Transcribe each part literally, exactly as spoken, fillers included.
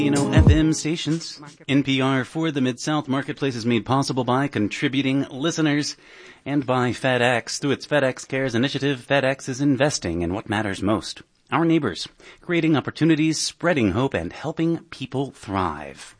You know, F M stations, N P R for the Mid-South Marketplace is made possible by contributing listeners and by FedEx. Through its FedEx Cares initiative, FedEx is investing in what matters most. Our neighbors, creating opportunities, spreading hope, and helping people thrive.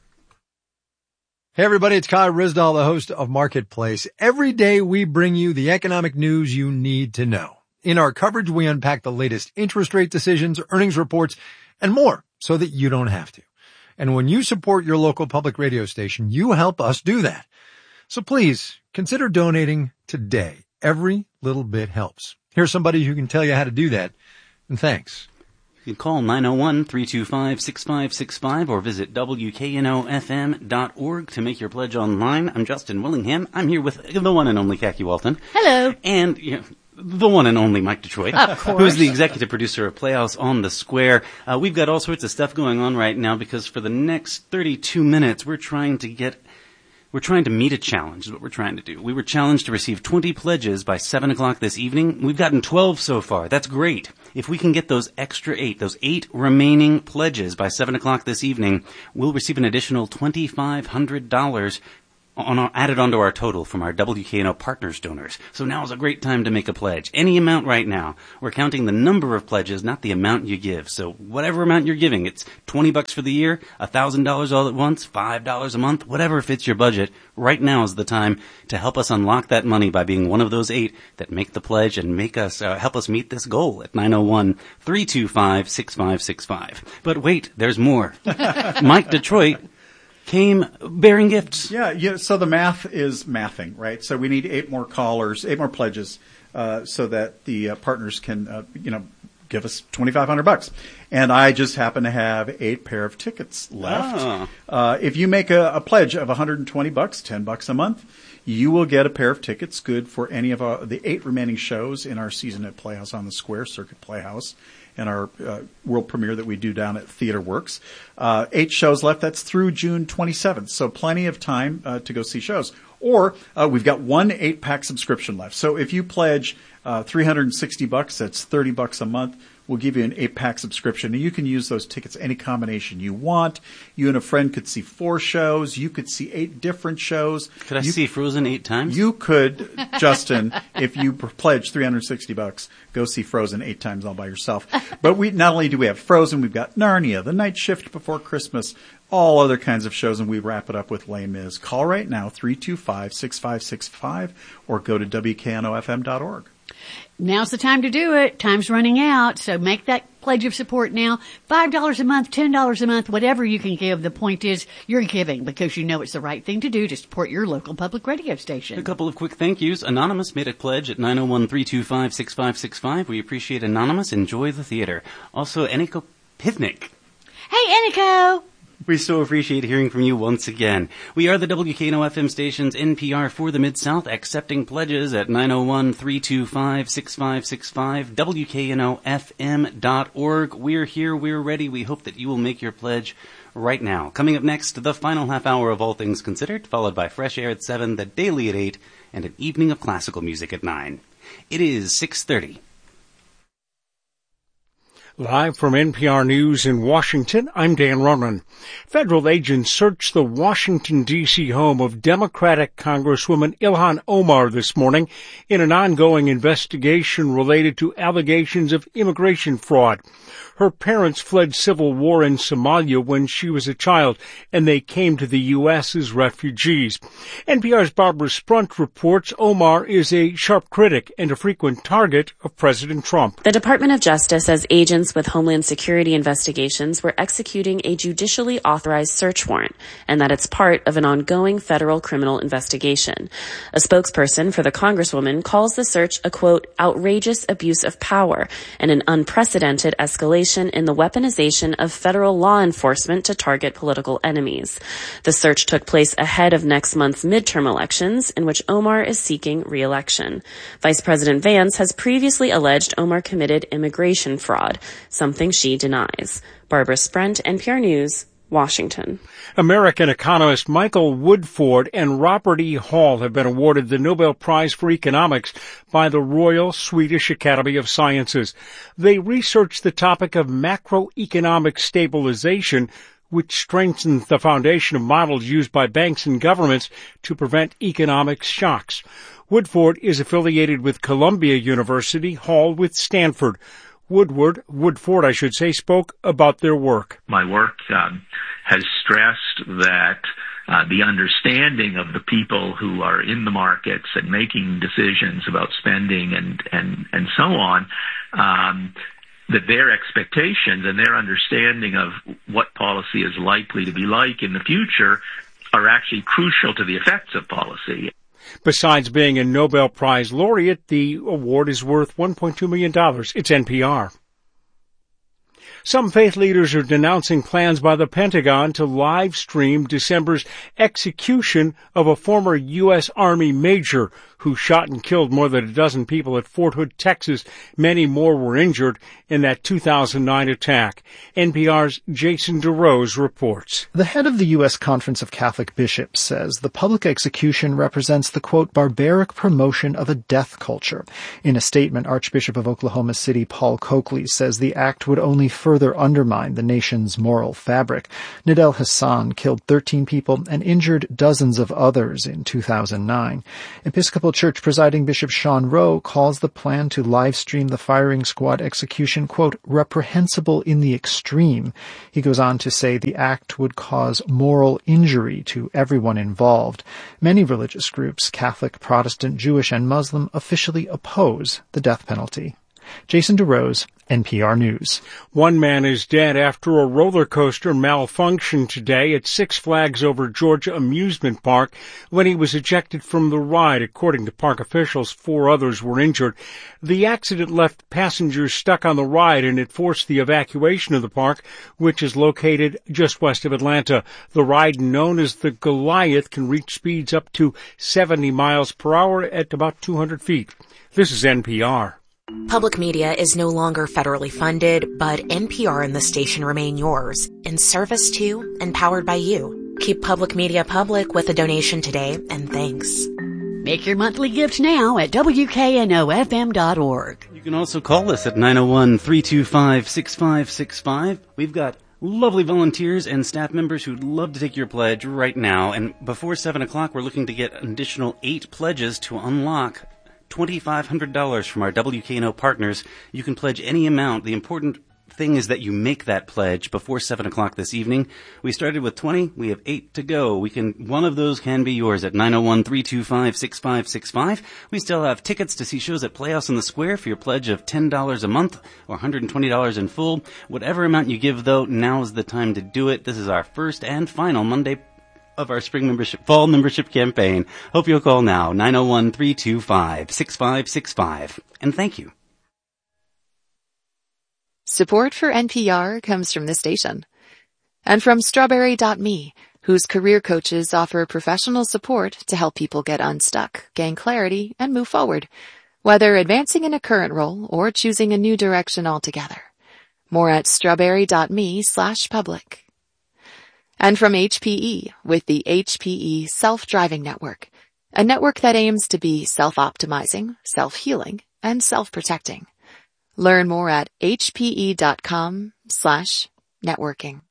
Hey everybody, it's Kai Rizdal, the host of Marketplace. Every day we bring you the economic news you need to know. In our coverage, we unpack the latest interest rate decisions, earnings reports, and more so that you don't have to. And when you support your local public radio station, you help us do that. So please consider donating today. Every little bit helps. Here's somebody who can tell you how to do that. And thanks. You can call nine oh one, three two five, six five six five or visit W K N O F M dot org to make your pledge online. I'm Justin Willingham. I'm here with the one and only Khaki Walton. Hello. And you know, the one and only Mike Detroit, of course, who is the executive producer of Playhouse on the Square. Uh, we've got all sorts of stuff going on right now because for the next thirty-two minutes, we're trying to get, we're trying to meet a challenge is what we're trying to do. We were challenged to receive twenty pledges by seven o'clock this evening. We've gotten twelve so far. That's great. If we can get those extra eight, those eight remaining pledges by seven o'clock this evening, we'll receive an additional twenty-five hundred dollars On our, added onto our total from our W K N O partners donors. So now is a great time to make a pledge. Any amount right now. We're counting the number of pledges, not the amount you give. So whatever amount you're giving, it's twenty bucks for the year, one thousand dollars all at once, five dollars a month, whatever fits your budget. Right now is the time to help us unlock that money by being one of those eight that make the pledge and make us, uh, help us meet this goal at nine oh one, three two five, six five six five. But wait, there's more. Mike Detroit came bearing gifts. Yeah, yeah, so the math is mathing, right? So we need eight more callers, eight more pledges, uh, so that the uh, partners can, uh, you know, give us twenty-five hundred bucks. And I just happen to have eight pair of tickets left. Ah. Uh, if you make a, a pledge of one hundred twenty bucks, ten bucks a month, you will get a pair of tickets good for any of our, the eight remaining shows in our season at Playhouse on the Square, Circuit Playhouse, and our uh, world premiere that we do down at Theater Works. Uh, eight shows left. That's through June twenty-seventh. So plenty of time uh, to go see shows. Or uh, we've got one eight-pack subscription left. So if you pledge uh, three hundred sixty bucks, that's thirty bucks a month. We'll give you an eight-pack subscription, and you can use those tickets any combination you want. You and a friend could see four shows. You could see eight different shows. Could I you, see Frozen eight times? You could, Justin, if you pledge three hundred sixty bucks, go see Frozen eight times all by yourself. But we not only do we have Frozen, we've got Narnia, The Night Shift Before Christmas, all other kinds of shows, and we wrap it up with Les Mis. Call right now, three two five, six five six five, or go to W K N O F M dot org. Now's the time to do it. Time's running out, so make that pledge of support now. five dollars a month, ten dollars a month, whatever you can give. The point is you're giving because you know it's the right thing to do to support your local public radio station. A couple of quick thank yous. Anonymous made a pledge at nine oh one, three two five, six five six five. We appreciate Anonymous. Enjoy the theater. Also, Eniko Pivnik. Hey, Eniko! We so appreciate hearing from you once again. We are the W K N O F M station's N P R for the Mid-South, accepting pledges at nine oh one, three two five, six five six five, W K N O F M dot org. We're here, we're ready. We hope that you will make your pledge right now. Coming up next, the final half hour of All Things Considered, followed by Fresh Air at seven, The Daily at eight, and an evening of classical music at nine. It is six thirty. Live from N P R News in Washington, I'm Dan Ronan. Federal agents searched the Washington, D C home of Democratic Congresswoman Ilhan Omar this morning in an ongoing investigation related to allegations of immigration fraud. Her parents fled civil war in Somalia when she was a child, and they came to the U S as refugees. N P R's Barbara Sprunt reports Omar is a sharp critic and a frequent target of President Trump. The Department of Justice says agents with Homeland Security investigations were executing a judicially authorized search warrant, and that it's part of an ongoing federal criminal investigation. A spokesperson for the Congresswoman calls the search a, quote, outrageous abuse of power and an unprecedented escalation in the weaponization of federal law enforcement to target political enemies. The search took place ahead of next month's midterm elections, in which Omar is seeking re-election. Vice President Vance has previously alleged Omar committed immigration fraud, something she denies. Barbara Sprent, N P R News, Washington. American economist Michael Woodford and Robert E. Hall have been awarded the Nobel Prize for Economics by the Royal Swedish Academy of Sciences. They researched the topic of macroeconomic stabilization, which strengthens the foundation of models used by banks and governments to prevent economic shocks. Woodford is affiliated with Columbia University, Hall with Stanford. Woodward, Woodford, I should say, spoke about their work. My work um, has stressed that uh, the understanding of the people who are in the markets and making decisions about spending and, and, and so on, um, that their expectations and their understanding of what policy is likely to be like in the future are actually crucial to the effects of policy. Besides being a Nobel Prize laureate, the award is worth one point two million dollars. It's N P R. Some faith leaders are denouncing plans by the Pentagon to live stream December's execution of a former U S Army major who shot and killed more than a dozen people at Fort Hood, Texas. Many more were injured in that two thousand nine attack. N P R's Jason DeRose reports. The head of the U S Conference of Catholic Bishops says the public execution represents the, quote, barbaric promotion of a death culture. In a statement, Archbishop of Oklahoma City Paul Coakley says the act would only further undermine the nation's moral fabric. Nidal Hassan killed thirteen people and injured dozens of others in two thousand nine. Episcopal Church presiding Bishop Sean Rowe calls the plan to live stream the firing squad execution, quote, reprehensible in the extreme. He goes on to say the act would cause moral injury to everyone involved. Many religious groups, Catholic, Protestant, Jewish, and Muslim, officially oppose the death penalty. Jason DeRose, N P R News. One man is dead after a roller coaster malfunctioned today at Six Flags Over Georgia Amusement Park when he was ejected from the ride. According to park officials, four others were injured. The accident left passengers stuck on the ride, and it forced the evacuation of the park, which is located just west of Atlanta. The ride, known as the Goliath, can reach speeds up to seventy miles per hour at about two hundred feet. This is N P R. Public media is no longer federally funded, but N P R and the station remain yours, in service to and powered by you. Keep public media public with a donation today, and thanks. Make your monthly gift now at W K N O F M dot org. You can also call us at nine oh one, three two five, six five six five. We've got lovely volunteers and staff members who'd love to take your pledge right now. And before seven o'clock, we're looking to get an additional eight pledges to unlock two thousand five hundred dollars from our W K N O partners. You can pledge any amount. The important thing is that you make that pledge before seven o'clock this evening. We started with twenty. We have eight to go. We can, one of those can be yours at nine oh one, three two five, six five six five. We still have tickets to see shows at Playhouse on the Square for your pledge of ten dollars a month or one hundred twenty dollars in full. Whatever amount you give, though, now is the time to do it. This is our first and final Monday of our spring membership, fall membership campaign. Hope you'll call now, nine oh one, three two five, six five six five. And thank you. Support for N P R comes from this station. And from Strawberry dot me, whose career coaches offer professional support to help people get unstuck, gain clarity, and move forward, whether advancing in a current role or choosing a new direction altogether. More at strawberry dot me slash public. And from H P E, with the H P E Self-Driving Network, a network that aims to be self-optimizing, self-healing, and self-protecting. Learn more at H P E dot com slash networking.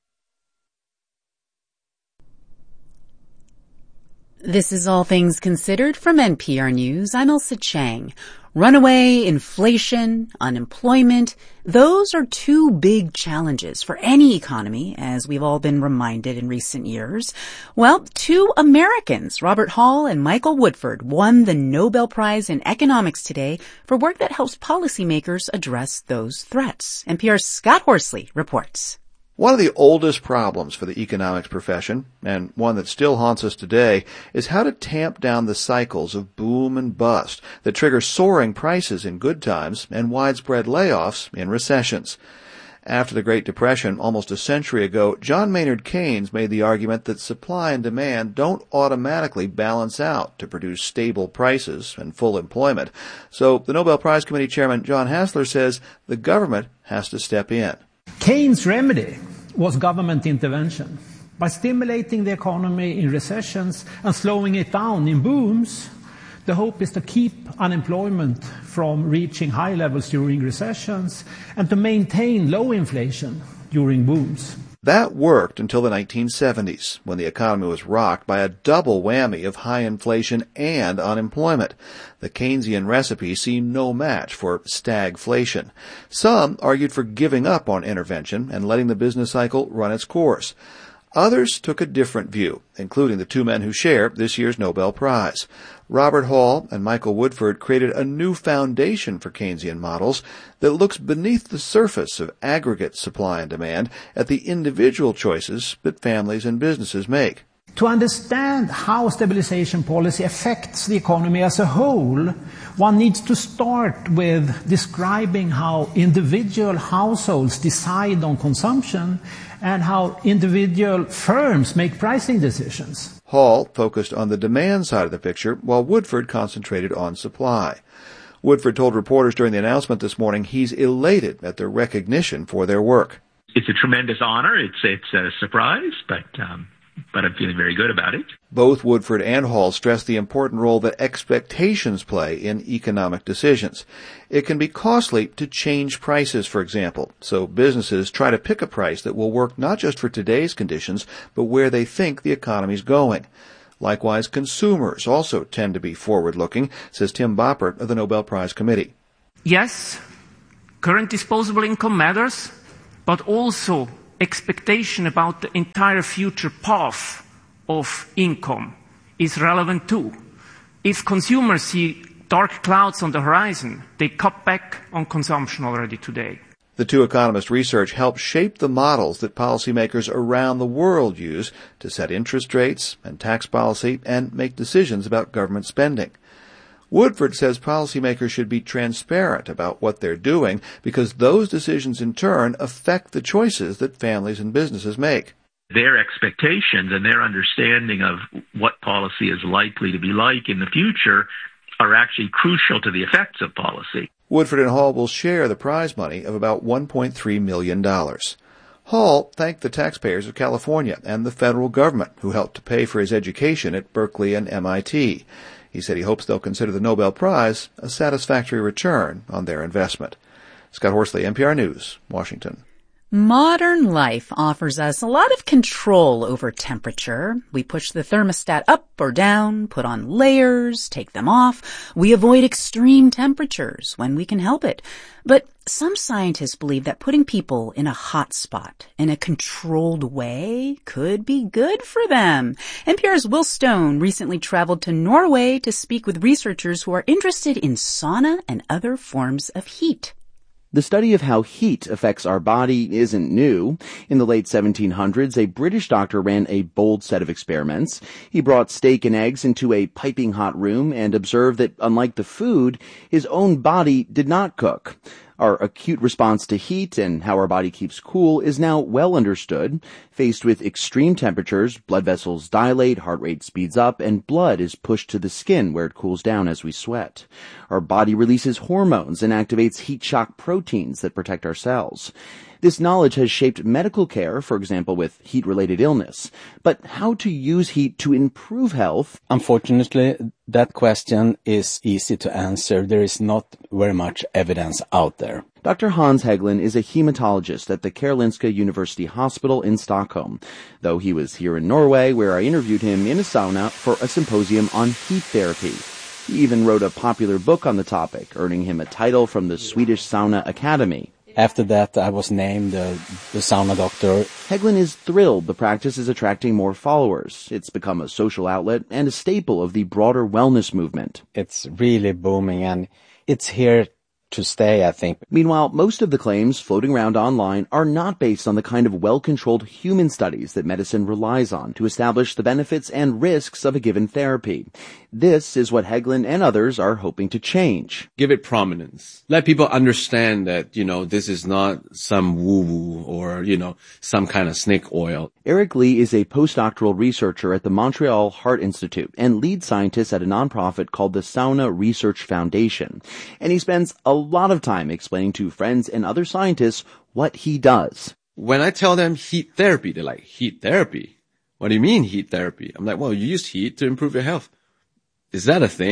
This is All Things Considered from N P R News. I'm Elsa Chang. Runaway, inflation, unemployment, those are two big challenges for any economy, as we've all been reminded in recent years. Well, two Americans, Robert Hall and Michael Woodford, won the Nobel Prize in Economics today for work that helps policymakers address those threats. N P R's Scott Horsley reports. One of the oldest problems for the economics profession, and one that still haunts us today, is how to tamp down the cycles of boom and bust that trigger soaring prices in good times and widespread layoffs in recessions. After the Great Depression, almost a century ago, John Maynard Keynes made the argument that supply and demand don't automatically balance out to produce stable prices and full employment. So the Nobel Prize Committee Chairman John Hassler says the government has to step in. Keynes' remedy was government intervention. By stimulating the economy in recessions and slowing it down in booms, the hope is to keep unemployment from reaching high levels during recessions and to maintain low inflation during booms. That worked until the nineteen seventies, when the economy was rocked by a double whammy of high inflation and unemployment. The Keynesian recipe seemed no match for stagflation. Some argued for giving up on intervention and letting the business cycle run its course. Others took a different view, including the two men who share this year's Nobel Prize. Robert Hall and Michael Woodford created a new foundation for Keynesian models that looks beneath the surface of aggregate supply and demand at the individual choices that families and businesses make. To understand how stabilization policy affects the economy as a whole, one needs to start with describing how individual households decide on consumption and how individual firms make pricing decisions. Hall focused on the demand side of the picture, while Woodford concentrated on supply. Woodford told reporters during the announcement this morning he's elated at their recognition for their work. It's a tremendous honor. It's it's a surprise, but um, but I'm feeling very good about it. Both Woodford and Hall stress the important role that expectations play in economic decisions. It can be costly to change prices, for example, so businesses try to pick a price that will work not just for today's conditions, but where they think the economy's going. Likewise, consumers also tend to be forward-looking, says Tim Boppert of the Nobel Prize Committee. Yes, current disposable income matters, but also expectation about the entire future path of income is relevant too. If consumers see dark clouds on the horizon, they cut back on consumption already today. The two economists' research helped shape the models that policymakers around the world use to set interest rates and tax policy and make decisions about government spending. Woodford says policymakers should be transparent about what they're doing because those decisions in turn affect the choices that families and businesses make. Their expectations and their understanding of what policy is likely to be like in the future are actually crucial to the effects of policy. Woodford and Hall will share the prize money of about one point three million dollars. Hall thanked the taxpayers of California and the federal government who helped to pay for his education at Berkeley and M I T. He said he hopes they'll consider the Nobel Prize a satisfactory return on their investment. Scott Horsley, N P R News, Washington. Modern life offers us a lot of control over temperature. We push the thermostat up or down, put on layers, take them off. We avoid extreme temperatures when we can help it. But some scientists believe that putting people in a hot spot in a controlled way could be good for them. N P R's Will Stone recently traveled to Norway to speak with researchers who are interested in sauna and other forms of heat. The study of how heat affects our body isn't new. In the late seventeen hundreds, a British doctor ran a bold set of experiments. He brought steak and eggs into a piping hot room and observed that, unlike the food, his own body did not cook. Our acute response to heat and how our body keeps cool is now well understood. Faced with extreme temperatures, blood vessels dilate, heart rate speeds up, and blood is pushed to the skin where it cools down as we sweat. Our body releases hormones and activates heat shock proteins that protect our cells. This knowledge has shaped medical care, for example, with heat-related illness. But how to use heat to improve health? Unfortunately, that question is easy to answer. There is not very much evidence out there. Doctor Hans Hägglund is a hematologist at the Karolinska University Hospital in Stockholm, though he was here in Norway, where I interviewed him in a sauna for a symposium on heat therapy. He even wrote a popular book on the topic, earning him a title from the Swedish Sauna Academy. After that, I was named uh, the sauna doctor. Hägglund is thrilled the practice is attracting more followers. It's become a social outlet and a staple of the broader wellness movement. It's really booming, and it's here to stay, I think. Meanwhile, most of the claims floating around online are not based on the kind of well-controlled human studies that medicine relies on to establish the benefits and risks of a given therapy. This is what Hägglund and others are hoping to change. Give it prominence. Let people understand that, you know, this is not some woo-woo or, you know, some kind of snake oil. Eric Lee is a postdoctoral researcher at the Montreal Heart Institute and lead scientist at a nonprofit called the Sauna Research Foundation. And he spends a lot of time explaining to friends and other scientists what he does. When I tell them heat therapy, they're like, heat therapy? What do you mean heat therapy? I'm like, well, you use heat to improve your health. Is that a thing?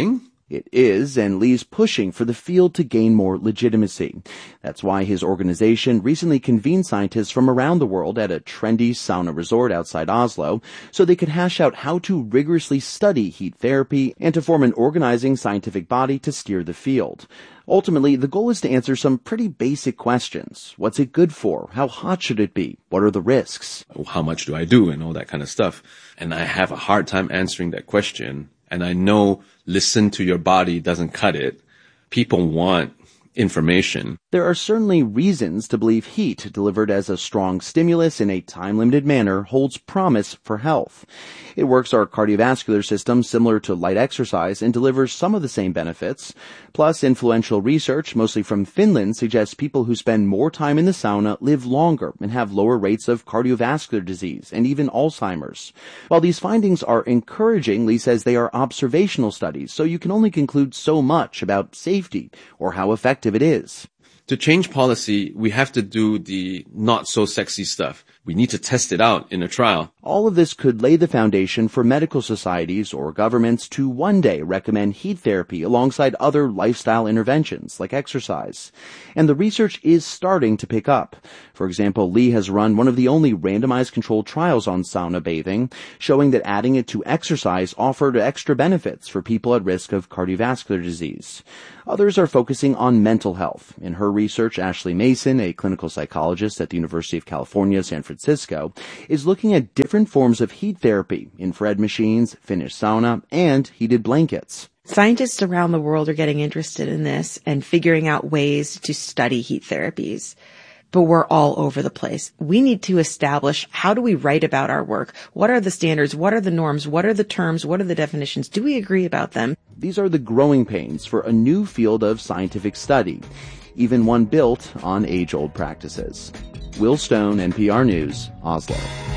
It is, and Lee's pushing for the field to gain more legitimacy. That's why his organization recently convened scientists from around the world at a trendy sauna resort outside Oslo so they could hash out how to rigorously study heat therapy and to form an organizing scientific body to steer the field. Ultimately, the goal is to answer some pretty basic questions. What's it good for? How hot should it be? What are the risks? How much do I do? And all that kind of stuff. And I have a hard time answering that question. And I know listen to your body doesn't cut it. People want information. There are certainly reasons to believe heat delivered as a strong stimulus in a time-limited manner holds promise for health. It works our cardiovascular system similar to light exercise and delivers some of the same benefits. Plus, influential research, mostly from Finland, suggests people who spend more time in the sauna live longer and have lower rates of cardiovascular disease and even Alzheimer's. While these findings are encouraging, Lee says they are observational studies, so you can only conclude so much about safety or how effective it is. To change policy, we have to do the not so sexy stuff. We need to test it out in a trial. All of this could lay the foundation for medical societies or governments to one day recommend heat therapy alongside other lifestyle interventions like exercise. And the research is starting to pick up. For example, Lee has run one of the only randomized controlled trials on sauna bathing, showing that adding it to exercise offered extra benefits for people at risk of cardiovascular disease. Others are focusing on mental health. In her research, Ashley Mason, a clinical psychologist at the University of California, San Francisco, is looking at different forms of heat therapy, infrared machines, Finnish sauna, and heated blankets. Scientists around the world are getting interested in this and figuring out ways to study heat therapies. But we're all over the place. We need to establish, how do we write about our work? What are the standards? What are the norms? What are the terms? What are the definitions? Do we agree about them? These are the growing pains for a new field of scientific study, even one built on age-old practices. Will Stone, N P R News, Oslo.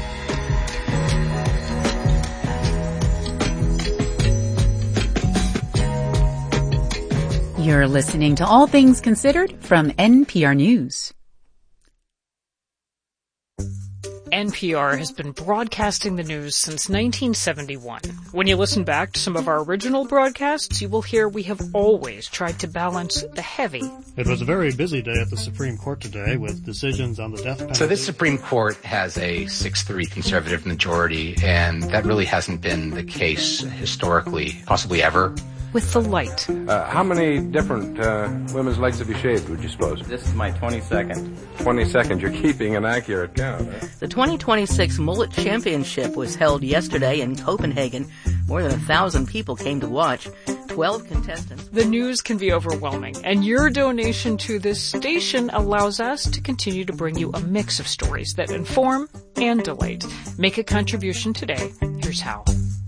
You're listening to All Things Considered from N P R News. N P R has been broadcasting the news since nineteen seventy-one. When you listen back to some of our original broadcasts, you will hear we have always tried to balance the heavy. It was a very busy day at the Supreme Court today with decisions on the death penalty. So this Supreme Court has a six three conservative majority, and that really hasn't been the case historically, possibly ever. With the light. Uh, how many different uh, women's legs have you shaved, would you suppose? This is my twenty-second. twenty-second. You're keeping an accurate count. Huh? The twenty twenty-six Mullet Championship was held yesterday in Copenhagen. More than a thousand people came to watch. Twelve contestants. The news can be overwhelming, and your donation to this station allows us to continue to bring you a mix of stories that inform and delight. Make a contribution today. Here's how.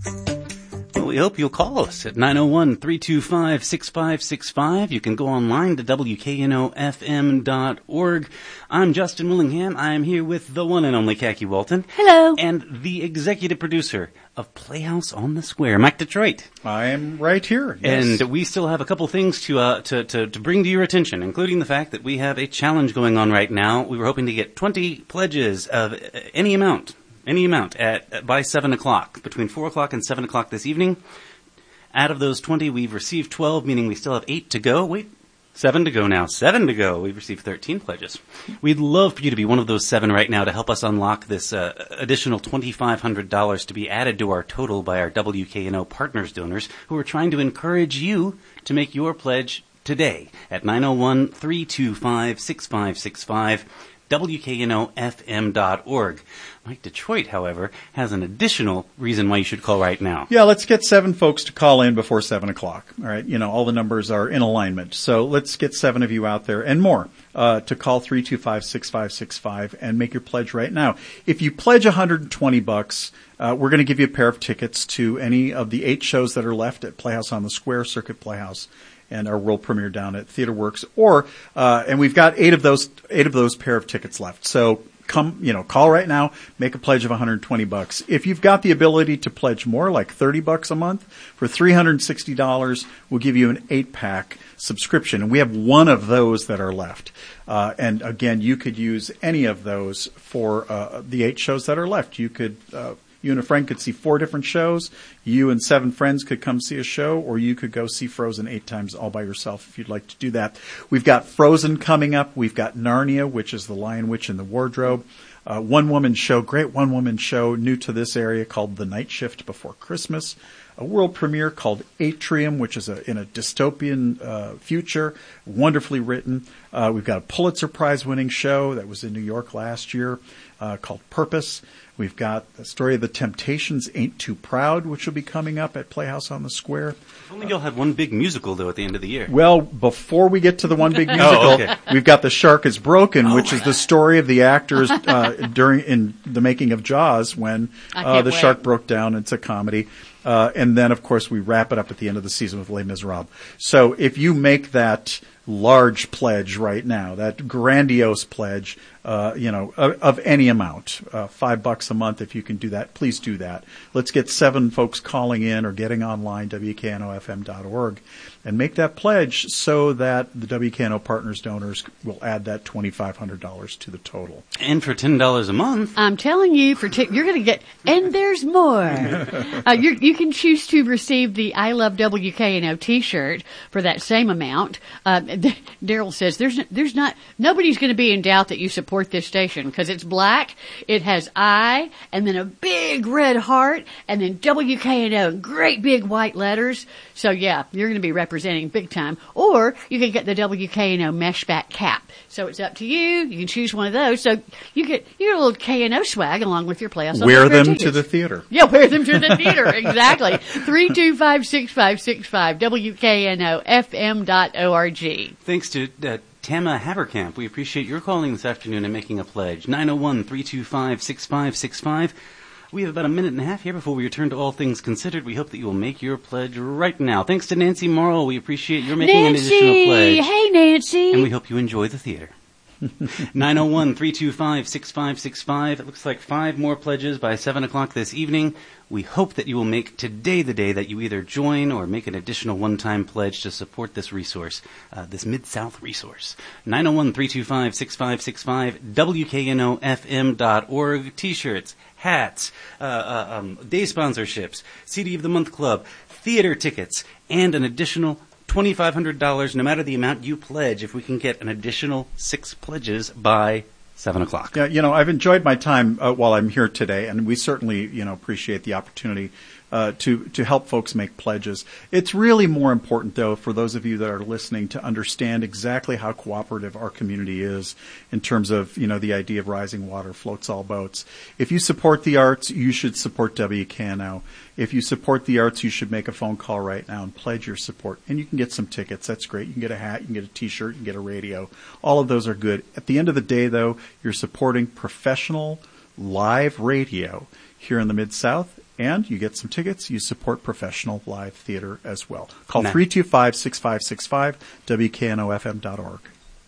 We hope you'll call us at nine oh one, three two five, six five six five. You can go online to W K N O F M dot org. I'm Justin Willingham. I'm here with the one and only Khaki Walton. Hello. And the executive producer of Playhouse on the Square, Mike Detroit. I am right here. Yes. And we still have a couple things to, uh, to, to, to bring to your attention, including the fact that we have a challenge going on right now. We were hoping to get twenty pledges of any amount. Any amount at by seven o'clock, between four o'clock and seven o'clock this evening. Out of those twenty, we've received twelve, meaning we still have eight to go. Wait, seven to go now. Seven to go. We've received thirteen pledges. We'd love for you to be one of those seven right now to help us unlock this uh, additional twenty-five hundred dollars to be added to our total by our W K N O Partners donors who are trying to encourage you to make your pledge today at nine oh one, three two five, six five six five. W K N O F M dot org. Mike Detroit, however, has an additional reason why you should call right now. Yeah, let's get seven folks to call in before seven o'clock. All right, you know, all the numbers are in alignment. So let's get seven of you out there and more uh, to call three two five, six five six five and make your pledge right now. If you pledge one hundred twenty bucks, uh, we're going to give you a pair of tickets to any of the eight shows that are left at Playhouse on the Square, Circuit Playhouse, and our world premiere down at Theater Works, or uh, and we've got eight of those eight of those pair of tickets left. So come, you know, call right now, make a pledge of one hundred twenty bucks. If you've got the ability to pledge more, like thirty bucks a month, for three hundred sixty dollars, we'll give you an eight pack subscription, and we have one of those that are left. Uh, and again, you could use any of those for uh, the eight shows that are left. You could. Uh, You and a friend could see four different shows. You and seven friends could come see a show, or you could go see Frozen eight times all by yourself if you'd like to do that. We've got Frozen coming up. We've got Narnia, which is the Lion, Witch, and the Wardrobe. Uh, one-woman show, great one-woman show, new to this area called The Night Shift Before Christmas. A world premiere called Atrium, which is a, in a dystopian uh, future, wonderfully written. Uh, we've got a Pulitzer Prize-winning show that was in New York last year uh, called Purpose. We've got the story of the Temptations, Ain't Too Proud, which will be coming up at Playhouse on the Square. If only you'll have one big musical, though, at the end of the year. Well, before we get to the one big musical, oh, okay. we've got The Shark is Broken, oh, which is the story of the actors uh, during in the making of Jaws when uh, the wait. shark broke down. It's a comedy. Uh, and then, of course, we wrap it up at the end of the season with Les Miserables. So if you make that large pledge right now, that grandiose pledge, uh, you know, of, of any amount, uh, five bucks a month, if you can do that, please do that. Let's get seven folks calling in or getting online, W K N O F M dot org, and make that pledge so that the W K N O Partners donors will add that twenty-five hundred dollars to the total. And for ten dollars a month. I'm telling you, for t- you're going to get, and there's more. uh, you you can choose to receive the I Love W K N O T-shirt for that same amount. Uh, Daryl says there's there's not nobody's going to be in doubt that you support this station because it's black. It has I and then a big red heart and then W K N O in great big white letters. So yeah, you're going to be representing big time. Or you can get the W K N O mesh back cap. So it's up to you. You can choose one of those. So you get you get a little K N O swag along with your Playhouse. Wear them to the theater. Yeah, wear them to the theater. Exactly. Three two five six five six five W K N O F M dot org. Thanks to uh, Tama Haberkamp. We appreciate your calling this afternoon and making a pledge. nine oh one, three two five, six five six five. We have about a minute and a half here before we return to All Things Considered. We hope that you will make your pledge right now. Thanks to Nancy Morrill. We appreciate your making Nancy. an additional pledge. Hey, Nancy. And we hope you enjoy the theater. nine oh one, three two five, six five six five. It looks like five more pledges by seven o'clock this evening. We hope that you will make today the day that you either join or make an additional one-time pledge to support this resource, uh, this Mid-South resource. nine oh one, three two five, six five six five, W K N O F M dot org. T-shirts, hats, uh, uh, um, day sponsorships, C D of the Month Club, theater tickets, and an additional twenty-five hundred dollars, no matter the amount you pledge, if we can get an additional six pledges by seven o'clock. Yeah, you know, I've enjoyed my time uh, while I'm here today, and we certainly, you know, appreciate the opportunity uh, to to help folks make pledges. It's really more important, though, for those of you that are listening to understand exactly how cooperative our community is in terms of, you know, the idea of rising water floats all boats. If you support the arts, you should support W K N O. If you support the arts, you should make a phone call right now and pledge your support. And you can get some tickets. That's great. You can get a hat, you can get a T-shirt, you can get a radio. All of those are good. At the end of the day, though, you're supporting professional live radio here in the Mid-South, and you get some tickets. You support professional live theater as well. Call Nah. three two five, six five six five, W K N O F M dot org.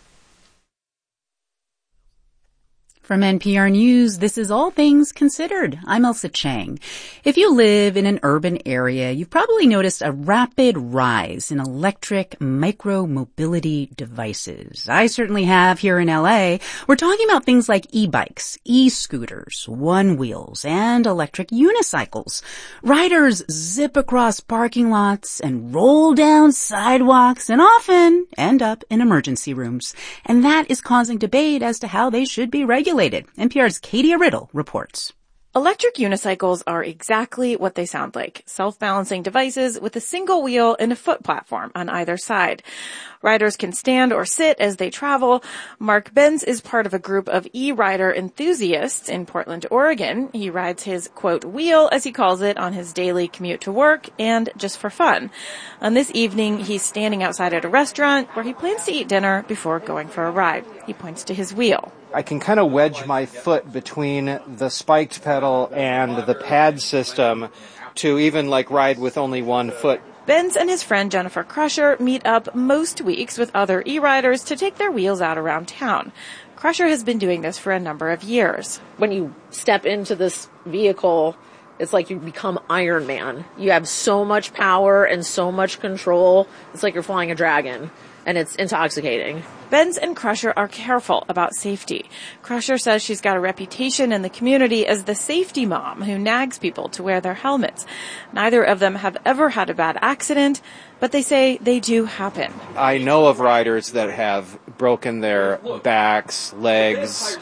From N P R News, this is All Things Considered. I'm Elsa Chang. If you live in an urban area, you've probably noticed a rapid rise in electric micro-mobility devices. I certainly have here in L A. We're talking about things like e-bikes, e-scooters, one-wheels, and electric unicycles. Riders zip across parking lots and roll down sidewalks and often end up in emergency rooms. And that is causing debate as to how they should be regulated. N P R's Katie Riddle reports. Electric unicycles are exactly what they sound like, self-balancing devices with a single wheel and a foot platform on either side. Riders can stand or sit as they travel. Mark Benz is part of a group of e-rider enthusiasts in Portland, Oregon. He rides his, quote, wheel, as he calls it, on his daily commute to work and just for fun. On this evening, he's standing outside at a restaurant where he plans to eat dinner before going for a ride. He points to his wheel. I can kind of wedge my foot between the spiked pedal and the pad system to even like ride with only one foot. Benz and his friend Jennifer Crusher meet up most weeks with other e-riders to take their wheels out around town. Crusher has been doing this for a number of years. When you step into this vehicle, it's like you become Iron Man. You have so much power and so much control. It's like you're flying a dragon. and it's intoxicating. Benz and Crusher are careful about safety. Crusher says she's got a reputation in the community as the safety mom who nags people to wear their helmets. Neither of them have ever had a bad accident, but they say they do happen. I know of riders that have broken their backs, legs,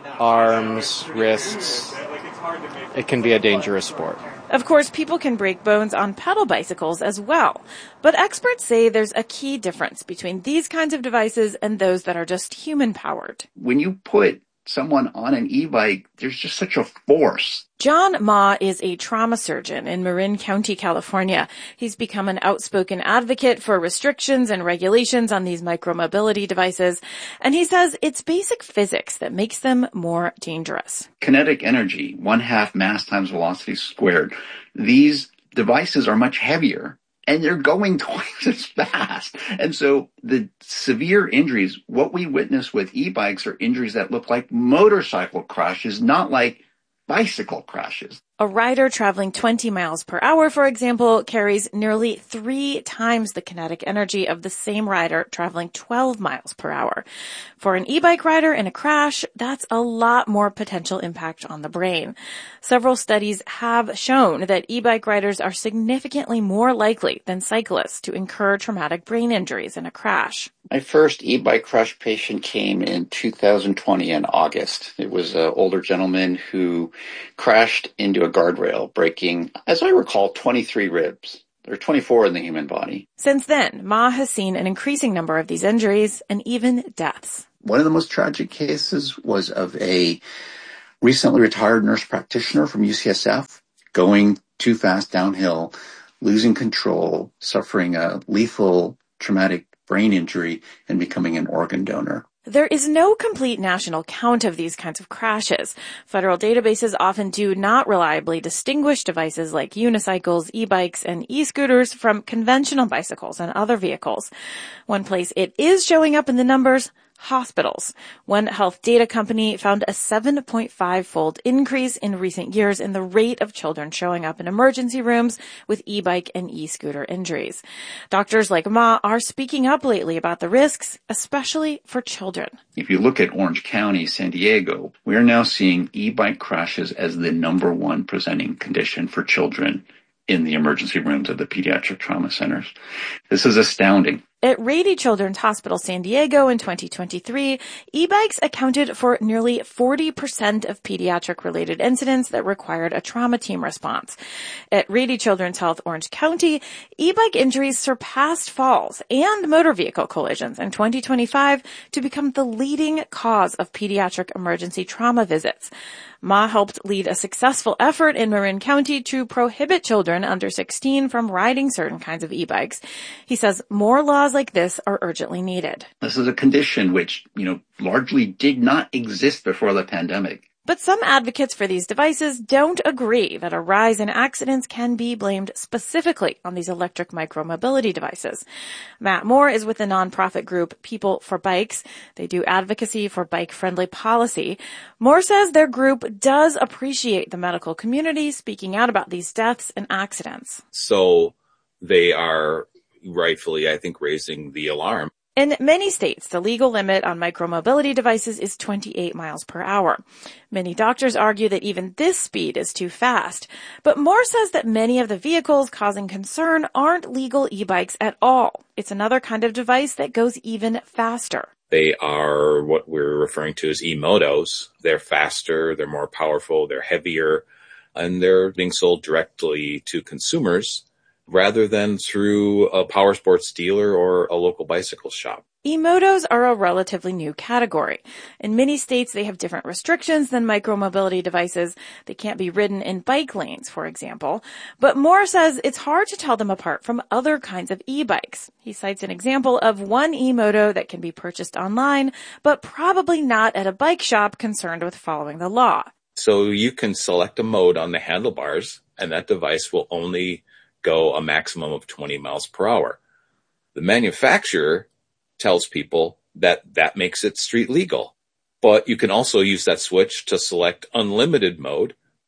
arms, wrists. It can be a dangerous sport. Of course, people can break bones on pedal bicycles as well. But experts say there's a key difference between these kinds of devices and those that are just human-powered. When you put someone on an e-bike, there's just such a force. John Ma is a trauma surgeon in Marin County, California. He's become an outspoken advocate for restrictions and regulations on these micromobility devices, and he says it's basic physics that makes them more dangerous. Kinetic energy, one half mass times velocity squared. These devices are much heavier, and they're going twice as fast. And so the severe injuries, what we witness with e-bikes are injuries that look like motorcycle crashes, not like bicycle crashes. A rider traveling twenty miles per hour, for example, carries nearly three times the kinetic energy of the same rider traveling twelve miles per hour. For an e-bike rider in a crash, that's a lot more potential impact on the brain. Several studies have shown that e-bike riders are significantly more likely than cyclists to incur traumatic brain injuries in a crash. My first e-bike crash patient came in two thousand twenty in August. It was an older gentleman who crashed into a guardrail, breaking, as I recall, twenty-three ribs. There are twenty-four in the human body. Since then, Ma has seen an increasing number of these injuries and even deaths. One of the most tragic cases was of a recently retired nurse practitioner from U C S F going too fast downhill, losing control, suffering a lethal traumatic brain injury, and becoming an organ donor. There is no complete national count of these kinds of crashes. Federal databases often do not reliably distinguish devices like unicycles, e-bikes, and e-scooters from conventional bicycles and other vehicles. One place it is showing up in the numbers: hospitals. One health data company found a seven point five fold increase in recent years in the rate of children showing up in emergency rooms with e-bike and e-scooter injuries. Doctors like Ma are speaking up lately about the risks, especially for children. If you look at Orange County, San Diego, we are now seeing e-bike crashes as the number one presenting condition for children in the emergency rooms of the pediatric trauma centers. This is astounding. At Rady Children's Hospital San Diego in twenty twenty-three, e-bikes accounted for nearly forty percent of pediatric-related incidents that required a trauma team response. At Rady Children's Health Orange County, e-bike injuries surpassed falls and motor vehicle collisions in twenty twenty-five to become the leading cause of pediatric emergency trauma visits. Ma helped lead a successful effort in Marin County to prohibit children under sixteen from riding certain kinds of e-bikes. He says more laws like this are urgently needed. This is a condition which, you know, largely did not exist before the pandemic. But some advocates for these devices don't agree that a rise in accidents can be blamed specifically on these electric micromobility devices. Matt Moore is with the nonprofit group People for Bikes. They do advocacy for bike-friendly policy. Moore says their group does appreciate the medical community speaking out about these deaths and accidents. So they are rightfully, I think, raising the alarm. In many states, the legal limit on micromobility devices is twenty-eight miles per hour. Many doctors argue that even this speed is too fast. But Moore says that many of the vehicles causing concern aren't legal e-bikes at all. It's another kind of device that goes even faster. They are what we're referring to as e-motos. They're faster, they're more powerful, they're heavier, and they're being sold directly to consumers rather than through a power sports dealer or a local bicycle shop. E-motos are a relatively new category. In many states, they have different restrictions than micromobility devices. They can't be ridden in bike lanes, for example. But Moore says it's hard to tell them apart from other kinds of e-bikes. He cites an example of one e-moto that can be purchased online, but probably not at a bike shop concerned with following the law. So you can select a mode on the handlebars, and that device will only go a maximum of twenty miles per hour. The manufacturer tells people that that makes it street legal. But you can also use that switch to select unlimited mode,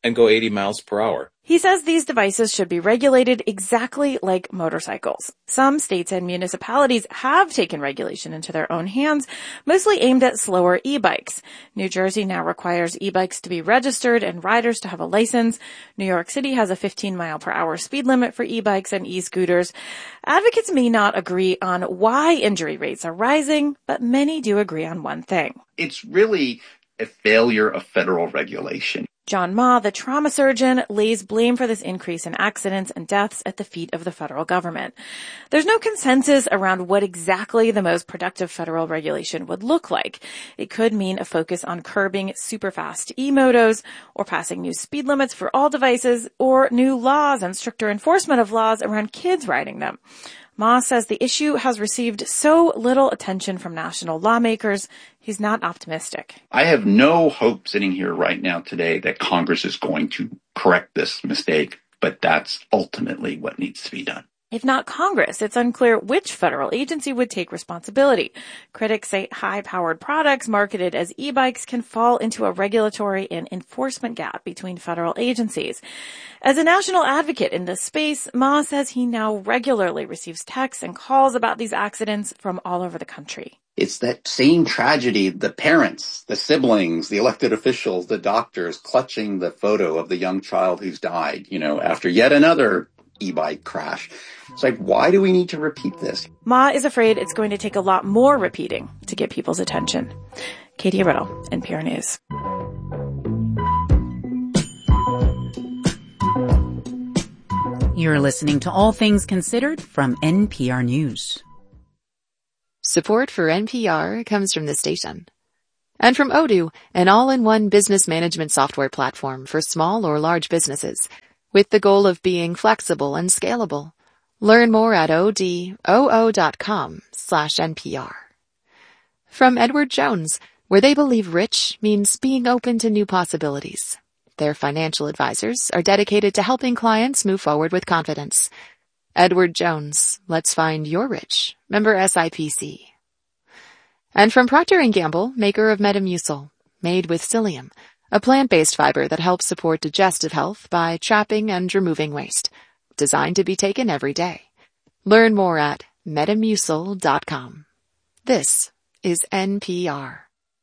and go eighty miles per hour. He says these devices should be regulated exactly like motorcycles. Some states and municipalities have taken regulation into their own hands, mostly aimed at slower e-bikes. New Jersey now requires e-bikes to be registered and riders to have a license. New York City has a fifteen mile per hour speed limit for e-bikes and e-scooters. Advocates may not agree on why injury rates are rising, but many do agree on one thing. It's really a failure of federal regulation. John Ma, the trauma surgeon, lays blame for this increase in accidents and deaths at the feet of the federal government. There's no consensus around what exactly the most productive federal regulation would look like. It could mean a focus on curbing super-fast e-motos, or passing new speed limits for all devices, or new laws and stricter enforcement of laws around kids riding them. Ma says the issue has received so little attention from national lawmakers, he's not optimistic. I have no hope sitting here right now today that Congress is going to correct this mistake, but that's ultimately what needs to be done. If not Congress, it's unclear which federal agency would take responsibility. Critics say high-powered products marketed as e-bikes can fall into a regulatory and enforcement gap between federal agencies. As a national advocate in this space, Ma says he now regularly receives texts and calls about these accidents from all over the country. It's that same tragedy, the parents, the siblings, the elected officials, the doctors clutching the photo of the young child who's died, you know, after yet another e-bike crash. It's like, why do we need to repeat this? Ma is afraid it's going to take a lot more repeating to get people's attention. Katie Riddle, N P R News. You're listening to All Things Considered from N P R News. Support for N P R comes from the station. And from Odoo, an all-in-one business management software platform for small or large businesses, with the goal of being flexible and scalable. Learn more at odoo.com slash NPR. From Edward Jones, where they believe rich means being open to new possibilities. Their financial advisors are dedicated to helping clients move forward with confidence. Edward Jones, let's find your rich. Member S I P C. And from Procter and Gamble, maker of Metamucil, made with psyllium, a plant-based fiber that helps support digestive health by trapping and removing waste. Designed to be taken every day. Learn more at metamucil dot com. This is N P R.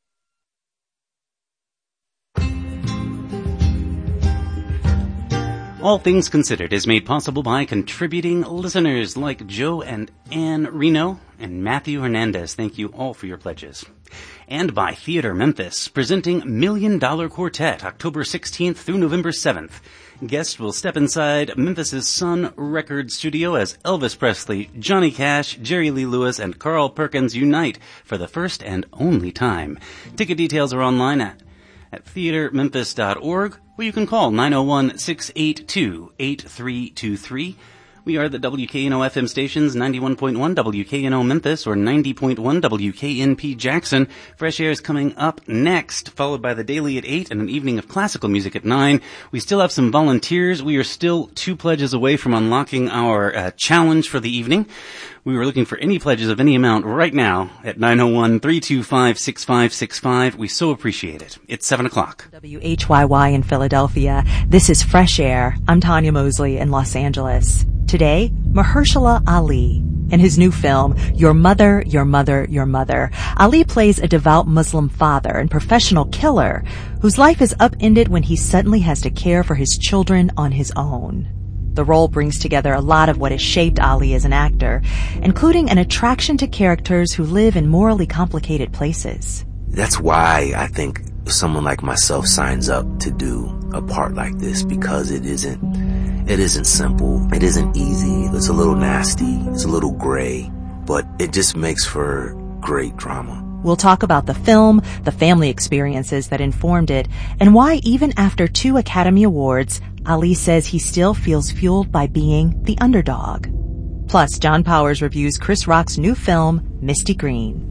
All Things Considered is made possible by contributing listeners like Joe and Ann Reno and Matthew Hernandez. Thank you all for your pledges. And by Theater Memphis, presenting Million Dollar Quartet, October sixteenth through November seventh. Guests will step inside Memphis' Sun Record Studio as Elvis Presley, Johnny Cash, Jerry Lee Lewis, and Carl Perkins unite for the first and only time. Ticket details are online at, at theater memphis dot org, or you can call nine oh one, six eight two, eight three two three. We are the W K N O F M stations, ninety-one point one W K N O Memphis or ninety point one W K N P Jackson. Fresh Air is coming up next, followed by the Daily at eight and an evening of classical music at nine. We still have some volunteers. We are still two pledges away from unlocking our uh, challenge for the evening. We were looking for any pledges of any amount right now at nine oh one, three two five, six five six five. We so appreciate it. It's seven o'clock. W H Y Y in Philadelphia. This is Fresh Air. I'm Tanya Mosley in Los Angeles. Today, Mahershala Ali. In his new film, Your Mother, Your Mother, Your Mother, Ali plays a devout Muslim father and professional killer whose life is upended when he suddenly has to care for his children on his own. The role brings together a lot of what has shaped Ali as an actor, including an attraction to characters who live in morally complicated places. That's why I think someone like myself signs up to do a part like this, because it isn't, it isn't simple. It isn't easy. It's a little nasty. It's a little gray, but it just makes for great drama. We'll talk about the film, the family experiences that informed it, and why even after two Academy Awards, Ali says he still feels fueled by being the underdog. Plus, John Powers reviews Chris Rock's new film, Misty Green.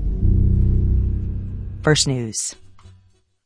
First News.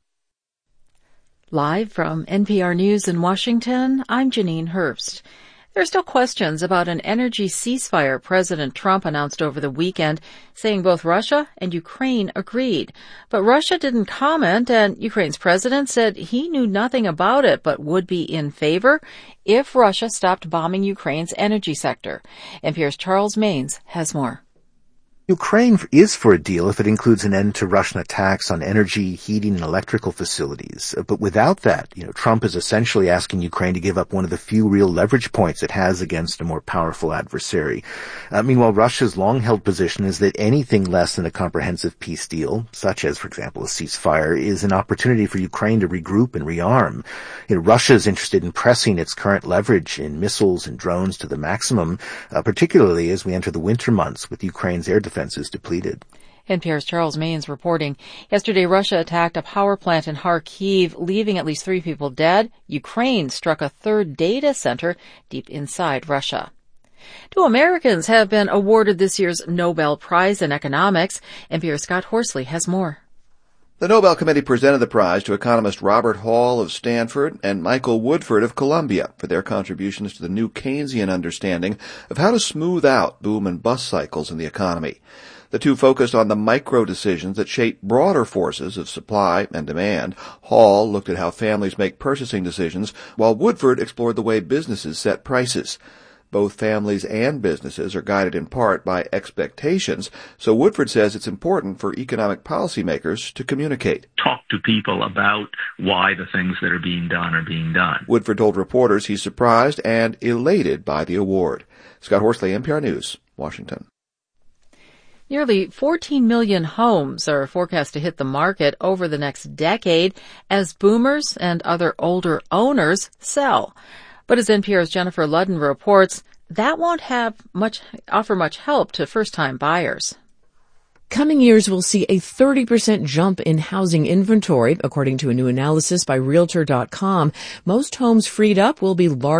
Live from N P R News in Washington, I'm Janine Herbst. There are still questions about an energy ceasefire President Trump announced over the weekend, saying both Russia and Ukraine agreed. But Russia didn't comment, and Ukraine's president said he knew nothing about it but would be in favor if Russia stopped bombing Ukraine's energy sector. N P R's Charles Maynes has more. Ukraine is for a deal if it includes an end to Russian attacks on energy, heating, and electrical facilities. But without that, you know, Trump is essentially asking Ukraine to give up one of the few real leverage points it has against a more powerful adversary. Uh, meanwhile, Russia's long-held position is that anything less than a comprehensive peace deal, such as, for example, a ceasefire, is an opportunity for Ukraine to regroup and rearm. You know, Russia is interested in pressing its current leverage in missiles and drones to the maximum, uh, particularly as we enter the winter months with Ukraine's air defense is depleted. N P R's Charles Maynes reporting. Yesterday, Russia attacked a power plant in Kharkiv, leaving at least three people dead. Ukraine struck a third data center deep inside Russia. Two Americans have been awarded this year's Nobel Prize in Economics. N P R's Scott Horsley has more. The Nobel Committee presented the prize to economist Robert Hall of Stanford and Michael Woodford of Columbia for their contributions to the new Keynesian understanding of how to smooth out boom and bust cycles in the economy. The two focused on the micro decisions that shape broader forces of supply and demand. Hall looked at how families make purchasing decisions, while Woodford explored the way businesses set prices. Both families and businesses are guided in part by expectations, so Woodford says it's important for economic policymakers to communicate. Talk to people about why the things that are being done are being done. Woodford told reporters he's surprised and elated by the award. Scott Horsley, N P R News, Washington. Nearly fourteen million homes are forecast to hit the market over the next decade as boomers and other older owners sell. But as N P R's Jennifer Ludden reports, that won't have much, offer much help to first-time buyers. Coming years will see a thirty percent jump in housing inventory, according to a new analysis by Realtor dot com. Most homes freed up will be large